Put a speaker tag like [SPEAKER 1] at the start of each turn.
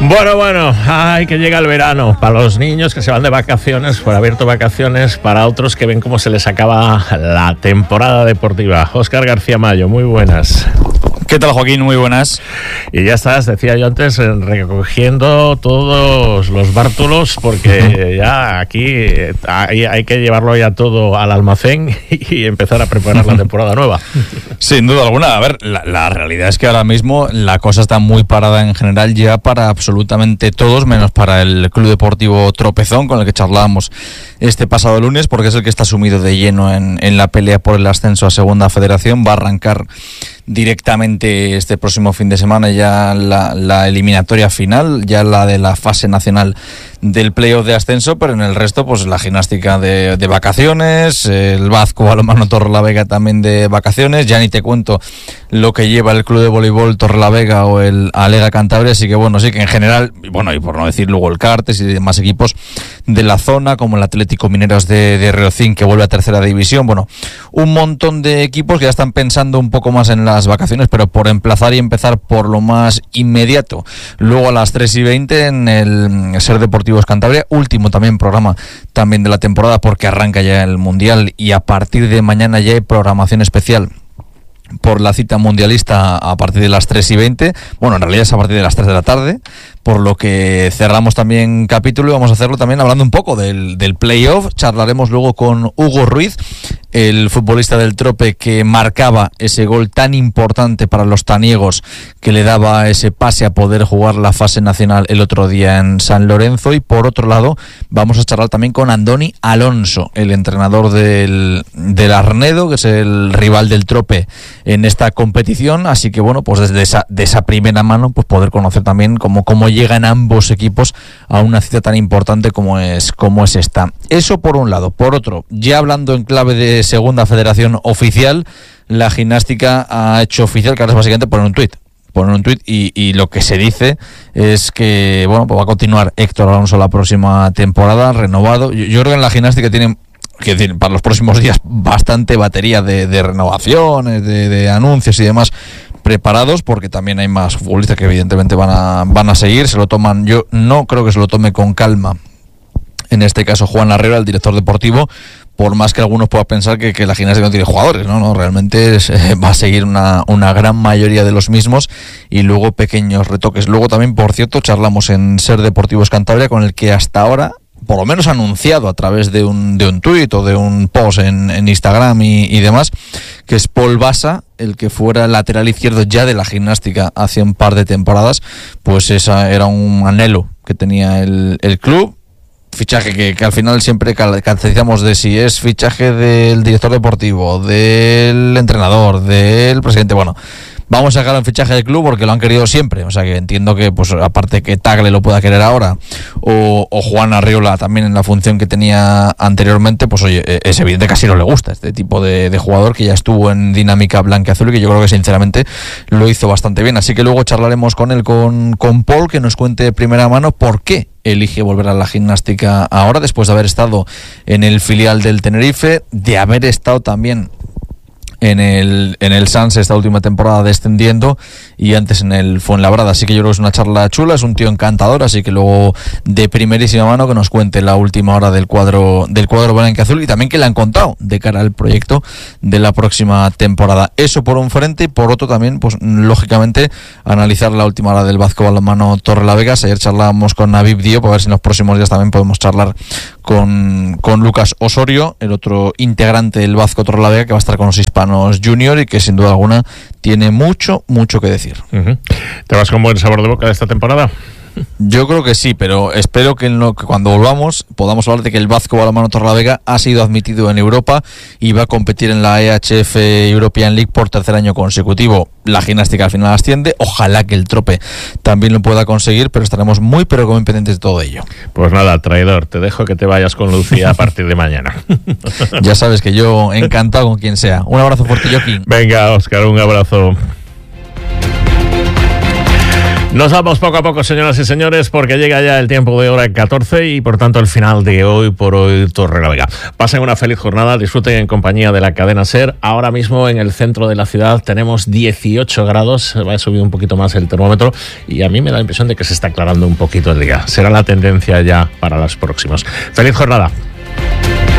[SPEAKER 1] Bueno, ay, que llega el verano. Para los niños que se van de vacaciones, por abierto vacaciones, para otros que ven cómo se les acaba la temporada deportiva. Óscar García Mayo, muy buenas.
[SPEAKER 2] ¿Qué tal, Joaquín? Muy buenas.
[SPEAKER 1] Y ya estás, decía yo antes, recogiendo todos los bártulos, porque ya aquí hay que llevarlo ya todo al almacén y empezar a preparar la temporada nueva.
[SPEAKER 2] Sin duda alguna. A ver, la realidad es que ahora mismo la cosa está muy parada en general ya para absolutamente todos, menos para el Club Deportivo Tropezón, con el que charlábamos este pasado lunes, porque es el que está sumido de lleno en la pelea por el ascenso a Segunda Federación. Va a arrancar directamente este próximo fin de semana ya la eliminatoria final, ya la de la fase nacional del playoff de ascenso, pero en el resto pues la gimnástica de vacaciones, el Vazco Balonmano Torrelavega también de vacaciones, ya ni te cuento lo que lleva el Club de Voleibol Torrelavega o el Alega Cantabria, así que bueno, sí que en general, bueno, y por no decir luego el Cartes y demás equipos de la zona, como el Atlético Mineros de Riocín, que vuelve a tercera división, bueno, un montón de equipos que ya están pensando un poco más en las vacaciones, pero por emplazar y empezar por lo más inmediato. Luego a las 3:20 en el Ser Deportivos Cantabria, último también programa también de la temporada, porque arranca ya el Mundial y a partir de mañana ya hay programación especial por la cita mundialista a partir de las 3:20, bueno, en realidad es a partir de las 3 de la tarde, por lo que cerramos también capítulo y vamos a hacerlo también hablando un poco del playoff. Charlaremos luego con Hugo Ruiz, el futbolista del Trope que marcaba ese gol tan importante para los taniegos que le daba ese pase a poder jugar la fase nacional el otro día en San Lorenzo. Y por otro lado vamos a charlar también con Andoni Alonso, el entrenador del Arnedo, que es el rival del Trope en esta competición, así que bueno, pues desde esa primera mano pues poder conocer también cómo llegan ambos equipos a una cita tan importante como es esta. Eso por un lado. Por otro, ya hablando en clave de Segunda Federación oficial, la gimnástica ha hecho oficial que ahora es básicamente poner un tuit y lo que se dice es que bueno, pues va a continuar Héctor Alonso la próxima temporada, renovado. Yo creo que en la gimnástica tienen, quiero decir, para los próximos días bastante batería de renovaciones, de anuncios y demás preparados, porque también hay más futbolistas que evidentemente van a seguir, se lo toman. Yo no creo que se lo tome con calma, en este caso Juan Arrera, el director deportivo, por más que algunos puedan pensar que la gimnástica no tiene jugadores, no, realmente va a seguir una gran mayoría de los mismos y luego pequeños retoques. Luego también, por cierto, charlamos en Ser Deportivos Cantabria, con el que hasta ahora, por lo menos anunciado a través de un tuit o de un post en Instagram y demás, que es Paul Basa, el que fuera lateral izquierdo ya de la gimnástica hace un par de temporadas. Pues esa era un anhelo que tenía el club. Fichaje que al final siempre caracterizamos de si es fichaje del director deportivo, del entrenador, del presidente. Bueno, vamos a sacar un fichaje del club porque lo han querido siempre, o sea que entiendo que pues aparte que Tagle lo pueda querer ahora o Juan Arriola también en la función que tenía anteriormente, pues oye, es evidente que así no le gusta este tipo de jugador, que ya estuvo en dinámica blanca-azul y que yo creo que sinceramente lo hizo bastante bien. Así que luego charlaremos con él, con Paul, que nos cuente de primera mano por qué elige volver a la gimnástica ahora, después de haber estado en el filial del Tenerife, de haber estado también en el Sanse esta última temporada descendiendo y antes en el Fuenlabrada. Así que yo creo que es una charla chula, es un tío encantador, así que luego de primerísima mano que nos cuente la última hora del cuadro blanquiazul y también que le han contado de cara al proyecto de la próxima temporada. Eso por un frente, y por otro también, pues lógicamente analizar la última hora del Vazco Balonmano Torrelavega. Ayer charlábamos con Navib Dio, para ver si en los próximos días también podemos charlar con Lucas Osorio, el otro integrante del Vazco Torrelavega, que va a estar con los hispanos Junior y que sin duda alguna tiene mucho que decir. Uh-huh.
[SPEAKER 1] ¿Te vas con buen sabor de boca de esta temporada?
[SPEAKER 2] Yo creo que sí, pero espero que cuando volvamos podamos hablar de que el Vazco Balonmano Torrelavega ha sido admitido en Europa y va a competir en la EHF European League por tercer año consecutivo. La gimnástica al final asciende, ojalá que el Trope también lo pueda conseguir, pero estaremos muy pendientes de todo ello.
[SPEAKER 1] Pues nada, traidor, te dejo que te vayas con Lucía a partir de mañana.
[SPEAKER 2] Ya sabes que yo encantado con quien sea. Un abrazo fuerte, Joaquín.
[SPEAKER 1] Venga, Óscar, un abrazo. Nos vamos poco a poco, señoras y señores, porque llega ya el tiempo de hora 14 y por tanto el final de hoy por hoy Torrelavega. Pasen una feliz jornada, disfruten en compañía de la cadena SER. Ahora mismo en el centro de la ciudad tenemos 18 grados, va a subir un poquito más el termómetro y a mí me da la impresión de que se está aclarando un poquito el día. Será la tendencia ya para los próximos. Feliz jornada.